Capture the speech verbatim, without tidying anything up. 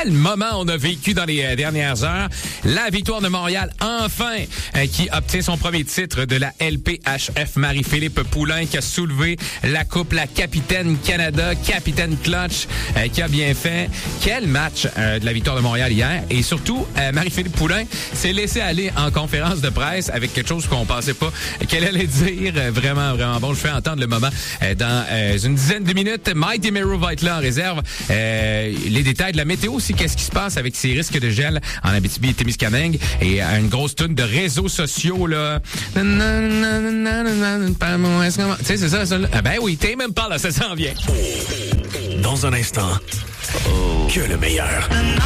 quel moment on a vécu dans les euh, dernières heures. La victoire de Montréal, enfin, euh, qui obtient son premier titre de la L P H F. Marie-Philippe Poulain qui a soulevé la coupe, la capitaine Canada, capitaine clutch, euh, qui a bien fait. Quel match euh, de la victoire de Montréal hier. Et surtout, euh, Marie-Philippe Poulain s'est laissé aller en conférence de presse avec quelque chose qu'on pensait pas qu'elle allait dire. Euh, vraiment, vraiment bon. Je fais entendre le moment euh, dans euh, une dizaine de minutes. Mike Demero va être là en réserve. Euh, les détails de la météo aussi, qu'est-ce qui se passe avec ces risques de gel en Abitibi et Témiscamingue. Et euh, une grosse toune de réseaux sociaux, là. Tu sais, c'est ça, ça. Ah ben oui, t'es même pas là, ça s'en vient. Dans un instant, oh. que le meilleur.